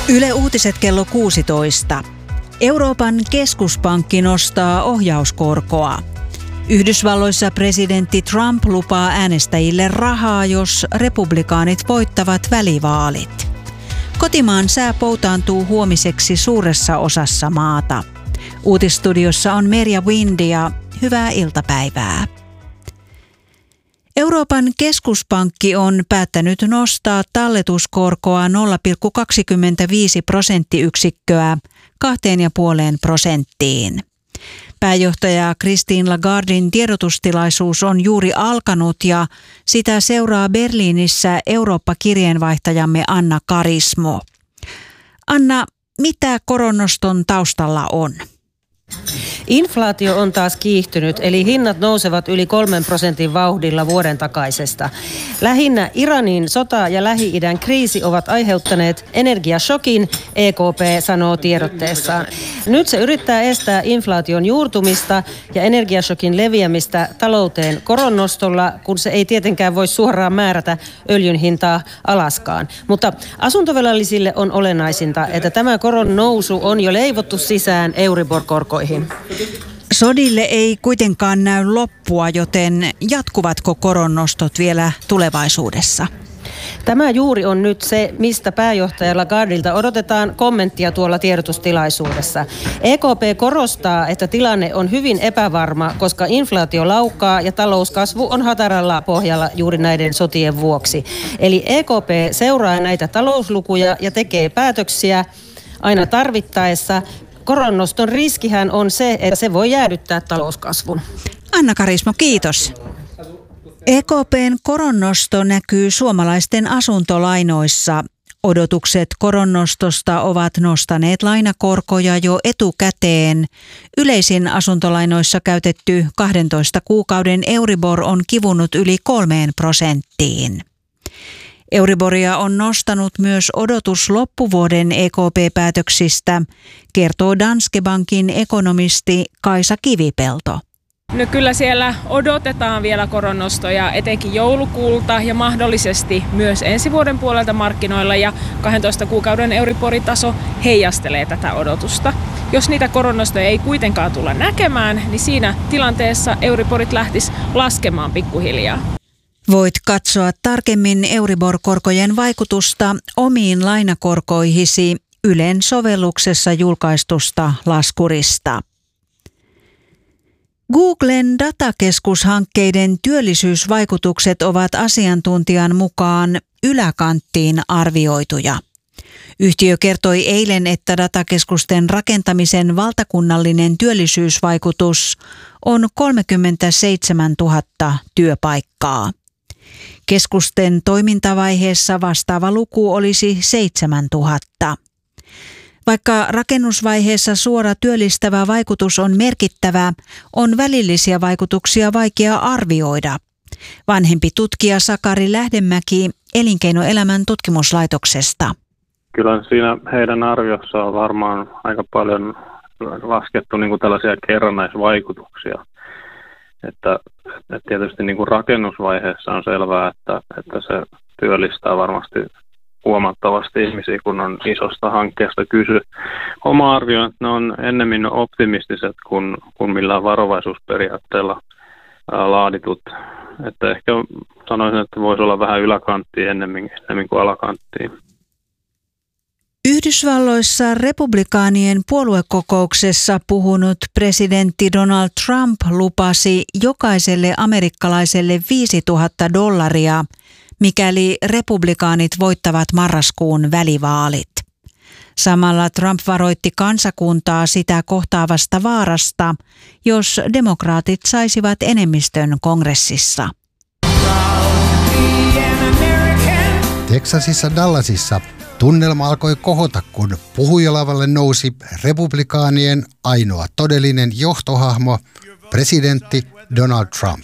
Yle Uutiset kello 16. Euroopan keskuspankki nostaa ohjauskorkoa. Yhdysvalloissa presidentti Trump lupaa äänestäjille rahaa, jos republikaanit voittavat välivaalit. Kotimaan sää poutaantuu huomiseksi suuressa osassa maata. Uutisstudiossa on Merja Windia. Hyvää iltapäivää. Euroopan keskuspankki on päättänyt nostaa talletuskorkoa 0,25 prosenttiyksikköä 2,5%. Pääjohtaja Christine Lagardin tiedotustilaisuus on juuri alkanut ja sitä seuraa Berliinissä Eurooppa-kirjeenvaihtajamme Anna Karismo. Anna, mitä koronnoston taustalla on? Inflaatio on taas kiihtynyt, eli hinnat nousevat yli 3% vauhdilla vuoden takaisesta. Lähinnä Iranin sota ja Lähi-idän kriisi ovat aiheuttaneet energiashokin, EKP sanoo tiedotteessaan. Nyt se yrittää estää inflaation juurtumista ja energiashokin leviämistä talouteen koronnostolla, kun se ei tietenkään voi suoraan määrätä öljyn hintaa alaskaan. Mutta asuntovelallisille on olennaisinta, että tämä koron nousu on jo leivottu sisään Euribor-korkoihin. Sodille ei kuitenkaan näy loppua, joten jatkuvatko koronnostot vielä tulevaisuudessa? Tämä juuri on nyt se, mistä pääjohtaja Lagardilta odotetaan kommenttia tuolla tiedotustilaisuudessa. EKP korostaa, että tilanne on hyvin epävarma, koska inflaatio laukkaa ja talouskasvu on hataralla pohjalla juuri näiden sotien vuoksi. Eli EKP seuraa näitä talouslukuja ja tekee päätöksiä aina tarvittaessa. Koronnoston riskihän on se, että se voi jäädyttää talouskasvun. Anna Karismo, kiitos. EKP:n koronnosto näkyy suomalaisten asuntolainoissa. Odotukset koronnostosta ovat nostaneet lainakorkoja jo etukäteen. Yleisin asuntolainoissa käytetty 12 kuukauden Euribor on kivunut yli 3%. Euriboria on nostanut myös odotus loppuvuoden EKP-päätöksistä, kertoo Danske Bankin ekonomisti Kaisa Kivipelto. No kyllä siellä odotetaan vielä koronnostoja etenkin joulukuulta ja mahdollisesti myös ensi vuoden puolelta markkinoilla ja 12 kuukauden Euriboritaso heijastelee tätä odotusta. Jos niitä koronnostoja ei kuitenkaan tulla näkemään, niin siinä tilanteessa Euriborit lähtis laskemaan pikkuhiljaa. Voit katsoa tarkemmin Euribor-korkojen vaikutusta omiin lainakorkoihisi Ylen sovelluksessa julkaistusta laskurista. Googlen datakeskushankkeiden työllisyysvaikutukset ovat asiantuntijan mukaan yläkanttiin arvioituja. Yhtiö kertoi eilen, että datakeskusten rakentamisen valtakunnallinen työllisyysvaikutus on 37 000 työpaikkaa. Keskusten toimintavaiheessa vastaava luku olisi 7 000. Vaikka rakennusvaiheessa suora työllistävä vaikutus on merkittävä, on välillisiä vaikutuksia vaikea arvioida. Vanhempi tutkija Sakari Lähdemäki Elinkeinoelämän tutkimuslaitoksesta. Kyllä siinä heidän arviossa on varmaan aika paljon laskettu niin kuin tällaisia kerrannaisvaikutuksia. Että tietysti niin kuin rakennusvaiheessa on selvää, että se työllistää varmasti huomattavasti ihmisiä, kun on isosta hankkeesta kyse. Oma arvio, että ne on ennemmin optimistiset kuin millään varovaisuusperiaatteella laaditut. Että ehkä sanoisin, että voisi olla vähän yläkanttiin ennemmin kuin alakanttiin. Yhdysvalloissa republikaanien puoluekokouksessa puhunut presidentti Donald Trump lupasi jokaiselle amerikkalaiselle $5,000, mikäli republikaanit voittavat marraskuun välivaalit. Samalla Trump varoitti kansakuntaa sitä kohtaavasta vaarasta, jos demokraatit saisivat enemmistön kongressissa. Teksasissa Dallasissa tunnelma alkoi kohota, kun puhujalavalle nousi republikaanien ainoa todellinen johtohahmo, presidentti Donald Trump.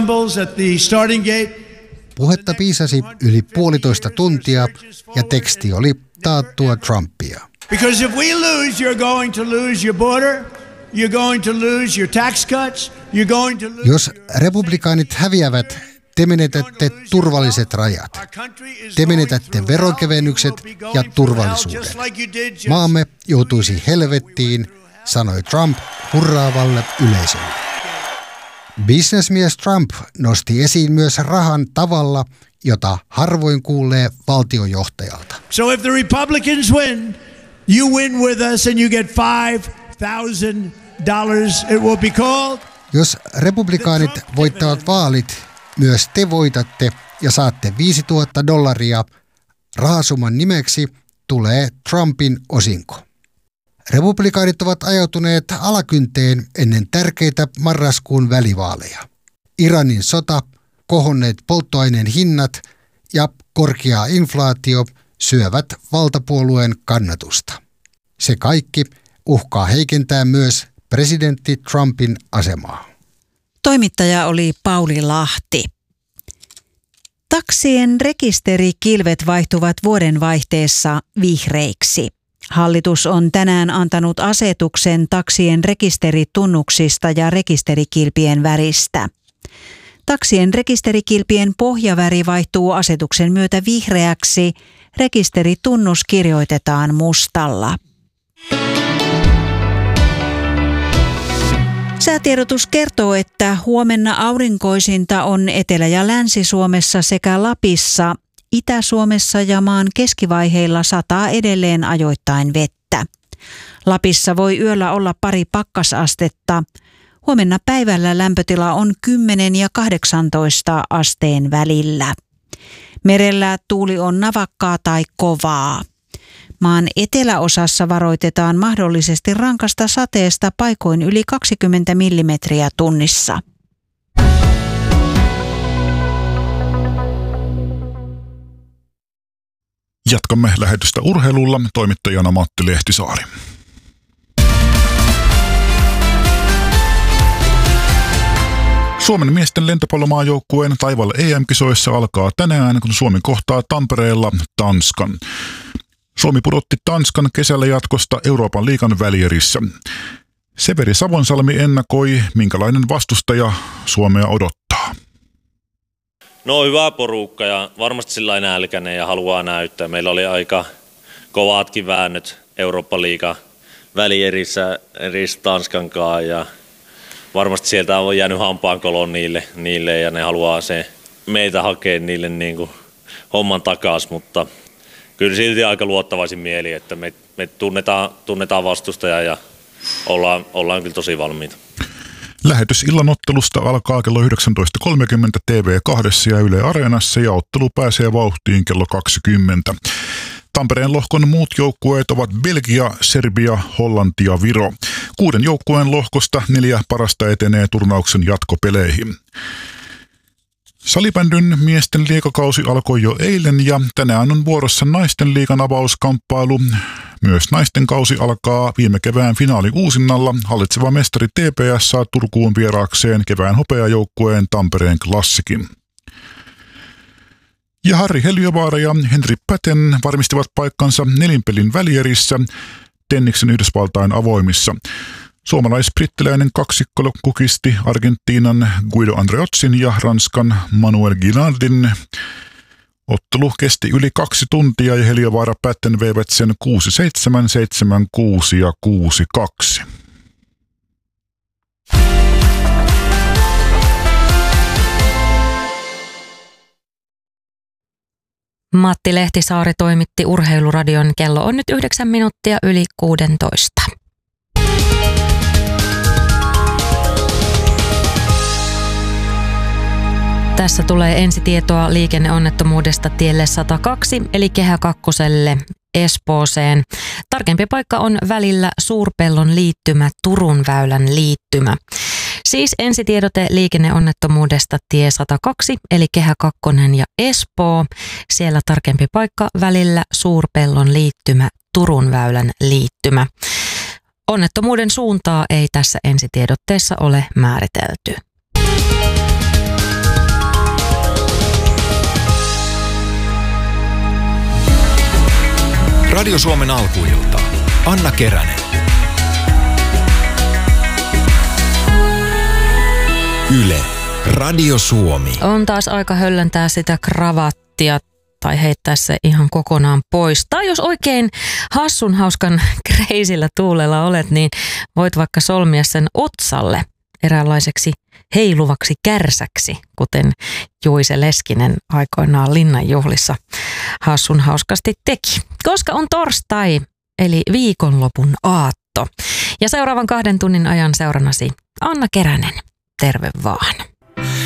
Puhetta piisasi yli 1,5 tuntia ja teksti oli taattua Trumpia. Because if we lose, you're going to lose your border, you're going to lose your tax cuts, you're going to lose. Jos republikaanit häviävät, Te menetätte turvalliset rajat. Te menetätte veronkevennykset ja turvallisuuden. Maamme joutuisi helvettiin, sanoi Trump hurraavalle yleisölle. Businessmies Trump nosti esiin myös rahan tavalla, jota harvoin kuulee valtiojohtajalta. So if the Republicans win, you win with us and you get $5,000. It will be called. Jos republikaanit voittavat vaalit, myös te voitatte ja saatte $5,000. Rahasumman nimeksi tulee Trumpin osinko. Republikaanit ovat ajautuneet alakynteen ennen tärkeitä marraskuun välivaaleja. Iranin sota, kohonneet polttoaineen hinnat ja korkea inflaatio syövät valtapuolueen kannatusta. Se kaikki uhkaa heikentää myös presidentti Trumpin asemaa. Toimittaja oli Pauli Lahti. Taksien rekisterikilvet vaihtuvat vuodenvaihteessa vihreiksi. Hallitus on tänään antanut asetuksen taksien rekisteritunnuksista ja rekisterikilpien väristä. Taksien rekisterikilpien pohjaväri vaihtuu asetuksen myötä vihreäksi. Rekisteritunnus kirjoitetaan mustalla. Säätiedotus kertoo, että huomenna aurinkoisinta on Etelä- ja Länsi-Suomessa sekä Lapissa. Itä-Suomessa ja maan keskivaiheilla sataa edelleen ajoittain vettä. Lapissa voi yöllä olla pari pakkasastetta. Huomenna päivällä lämpötila on 10 ja 18 asteen välillä. Merellä tuuli on navakkaa tai kovaa. Maan eteläosassa varoitetaan mahdollisesti rankasta sateesta paikoin yli 20 millimetriä tunnissa. Jatkamme lähetystä urheilulla, toimittajana Matti Lehtisaari. Suomen miesten lentopallomaajoukkueen Taival EM-kisoissa alkaa tänään, kun Suomi kohtaa Tampereella Tanskan. Suomi pudotti Tanskan kesällä jatkosta Euroopan liigan välierissä. Severi Savonsalmi ennakoi, minkälainen vastustaja Suomea odottaa. No hyvä porukka ja varmasti sillä nälkäinen ja haluaa näyttää. Meillä oli aika kovatkin väännöt Eurooppa-liigan välierissä Tanskan kanssa ja varmasti sieltä on jäänyt hampaankoloon niille ja ne haluaa se meitä hakea niille niin kuin homman takaisin, mutta kyllä silti aika luottavaisin mieli, että me tunnetaan vastustaja ja ollaan kyllä tosi valmiita. Lähetys illanottelusta alkaa kello 19.30 TV2 ja Yle Areenassa ja ottelu pääsee vauhtiin kello 20. Tampereen lohkon muut joukkueet ovat Belgia, Serbia, Hollanti ja Viro. 6 joukkueen lohkosta 4 parasta etenee turnauksen jatkopeleihin. Salibändyn miesten liigakausi alkoi jo eilen ja tänään on vuorossa naisten liigan avauskamppailu. Myös naisten kausi alkaa viime kevään finaali uusinnalla. Hallitseva mestari TPS saa Turkuun vieraakseen kevään hopeajoukkueen Tampereen Klassikin. Ja Harri Heliövaara ja Henri Päten varmistivat paikkansa nelinpelin välierissä tenniksen Yhdysvaltain avoimissa. Suomalais-brittiläinen kaksikko kukisti Argentiinan Guido Andreotzin ja Ranskan Manuel Guinardin. Ottelu kesti yli 2 tuntia ja Heliövaara Pätten veivät sen 6-7, 7-6 ja 6-2. Matti Lehtisaari toimitti Urheiluradion. Kello on nyt 9 minuuttia yli 16. Tässä tulee ensitietoa liikenneonnettomuudesta tielle 102 eli Kehä Kakkoselle Espooseen. Tarkempi paikka on välillä Suurpellon liittymä Turun väylän liittymä. Siis ensitiedote liikenneonnettomuudesta tie 102 eli Kehä Kakkonen ja Espoo. Siellä tarkempi paikka välillä Suurpellon liittymä Turun väylän liittymä. Onnettomuuden suuntaa ei tässä ensitiedotteessa ole määritelty. Radio Suomen alkuilta. Anna Keränen. Yle, Radio Suomi. On taas aika höllentää sitä kravattia tai heittää se ihan kokonaan pois. Tai jos oikein hassun hauskan kreisillä tuulella olet, niin voit vaikka solmia sen otsalle eräänlaiseksi heiluvaksi kärsäksi, kuten Juise Leskinen aikoinaan Linnanjuhlissa hassun hauskasti teki. Koska on torstai, eli viikonlopun aatto. Ja seuraavan 2 tunnin ajan seurannasi Anna Keränen. Terve vaan.